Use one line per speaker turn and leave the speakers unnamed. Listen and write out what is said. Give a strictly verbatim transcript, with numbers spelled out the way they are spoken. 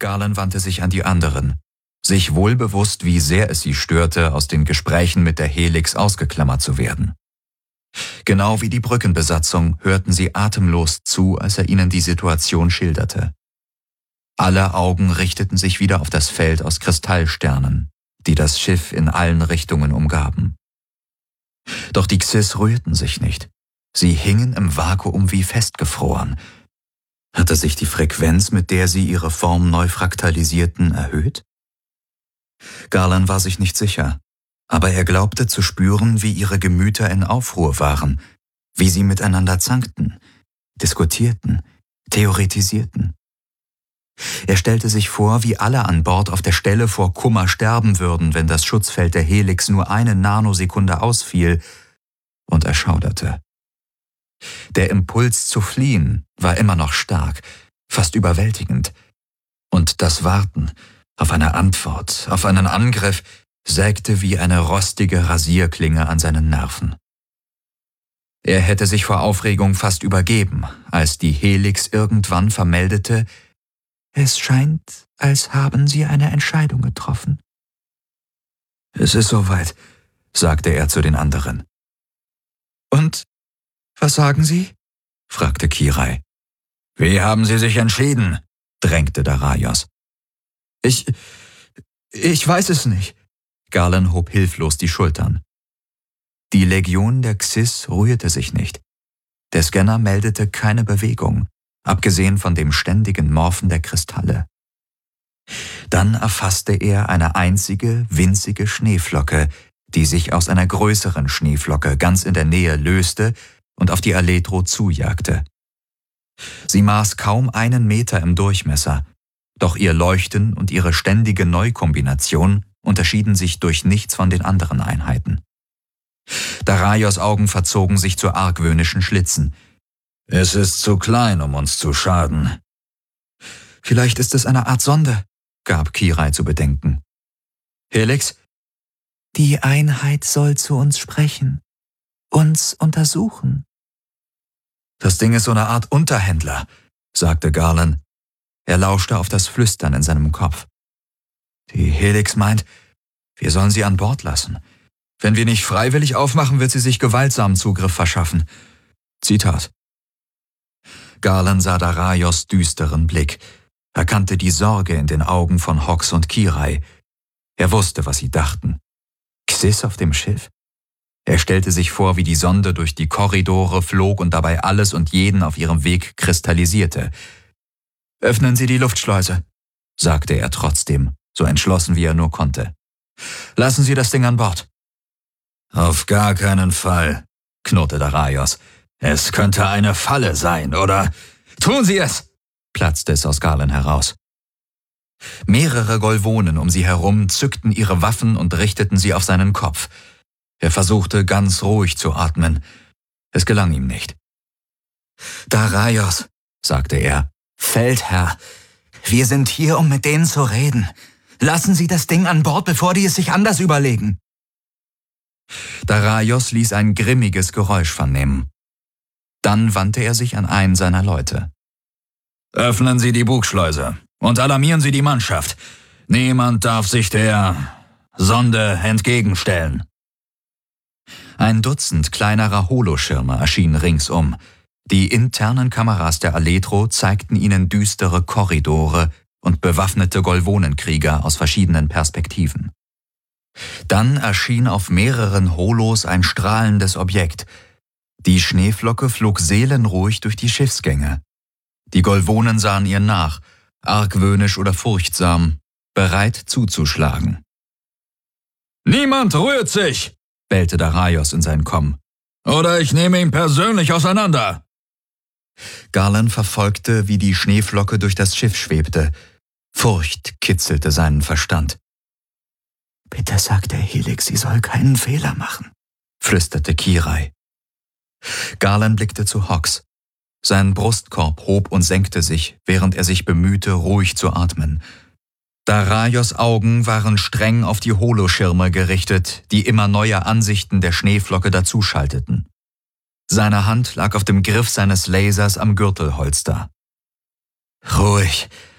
Garland wandte sich an die anderen, sich wohlbewusst, wie sehr es sie störte, aus den Gesprächen mit der Helix ausgeklammert zu werden. Genau wie die Brückenbesatzung hörten sie atemlos zu, als er ihnen die Situation schilderte. Alle Augen richteten sich wieder auf das Feld aus Kristallsternen, die das Schiff in allen Richtungen umgaben. Doch die Xys rührten sich nicht. Sie hingen im Vakuum wie festgefroren. Hatte sich die Frequenz, mit der sie ihre Form neu fraktalisierten, erhöht? Garland war sich nicht sicher, aber er glaubte zu spüren, wie ihre Gemüter in Aufruhr waren, wie sie miteinander zankten, diskutierten, theoretisierten. Er stellte sich vor, wie alle an Bord auf der Stelle vor Kummer sterben würden, wenn das Schutzfeld der Helix nur eine Nanosekunde ausfiel, und er schauderte. Der Impuls zu fliehen war immer noch stark, fast überwältigend, und das Warten auf eine Antwort, auf einen Angriff, sägte wie eine rostige Rasierklinge an seinen Nerven. Er hätte sich vor Aufregung fast übergeben, als die Helix irgendwann vermeldete: »Es scheint, als haben Sie eine Entscheidung getroffen.« »Es ist soweit«, sagte er zu den anderen. »Und was sagen Sie?« fragte Kirai. »Wie haben Sie sich entschieden?« drängte Daraios. »Ich... ich weiß es nicht.« Garland hob hilflos die Schultern. Die Legion der Xys rührte sich nicht. Der Scanner meldete keine Bewegung, abgesehen von dem ständigen Morphen der Kristalle. Dann erfasste er eine einzige, winzige Schneeflocke, die sich aus einer größeren Schneeflocke ganz in der Nähe löste und auf die Aletro zujagte. Sie maß kaum einen Meter im Durchmesser, doch ihr Leuchten und ihre ständige Neukombination unterschieden sich durch nichts von den anderen Einheiten. Daraios Augen verzogen sich zu argwöhnischen Schlitzen. »Es ist zu klein, um uns zu schaden.« »Vielleicht ist es eine Art Sonde«, gab Kirai zu bedenken. »Helix?« »Die Einheit soll zu uns sprechen, uns untersuchen.« »Das Ding ist so eine Art Unterhändler«, sagte Garland. Er lauschte auf das Flüstern in seinem Kopf. »Die Helix meint, wir sollen sie an Bord lassen. Wenn wir nicht freiwillig aufmachen, wird sie sich gewaltsam Zugriff verschaffen.« Zitat. Garland sah Daraios düsteren Blick, erkannte die Sorge in den Augen von Hox und Kirai. Er wusste, was sie dachten. Xys auf dem Schiff? Er stellte sich vor, wie die Sonde durch die Korridore flog und dabei alles und jeden auf ihrem Weg kristallisierte. »Öffnen Sie die Luftschleuse«, sagte er trotzdem, so entschlossen wie er nur konnte. »Lassen Sie das Ding an Bord.« »Auf gar keinen Fall«, knurrte Daraios. »Es könnte eine Falle sein, oder?« »Tun Sie es«, platzte es aus Garland heraus. Mehrere Golvonen um sie herum zückten ihre Waffen und richteten sie auf seinen Kopf. Er versuchte ganz ruhig zu atmen. Es gelang ihm nicht. »Daraios«, sagte er, »Feldherr, wir sind hier, um mit denen zu reden. Lassen Sie das Ding an Bord, bevor die es sich anders überlegen.« Daraios ließ ein grimmiges Geräusch vernehmen. Dann wandte er sich an einen seiner Leute. »Öffnen Sie die Bugschleuse und alarmieren Sie die Mannschaft. Niemand darf sich der Sonde entgegenstellen.« Ein Dutzend kleinerer Holoschirme erschienen ringsum. Die internen Kameras der Aletro zeigten ihnen düstere Korridore und bewaffnete Golvonenkrieger aus verschiedenen Perspektiven. Dann erschien auf mehreren Holos ein strahlendes Objekt. Die Schneeflocke flog seelenruhig durch die Schiffsgänge. Die Golvonen sahen ihr nach, argwöhnisch oder furchtsam, bereit zuzuschlagen. »Niemand rührt sich«, bellte Daraios in sein Komm. »Oder ich nehme ihn persönlich auseinander.« Garland verfolgte, wie die Schneeflocke durch das Schiff schwebte. Furcht kitzelte seinen Verstand. »Bitte sagt der Helix, sie soll keinen Fehler machen«, flüsterte Kirai. Garland blickte zu Hox. Sein Brustkorb hob und senkte sich, während er sich bemühte, ruhig zu atmen. Daraios Augen waren streng auf die Holoschirme gerichtet, die immer neue Ansichten der Schneeflocke dazuschalteten. Seine Hand lag auf dem Griff seines Lasers am Gürtelholster. »Ruhig«,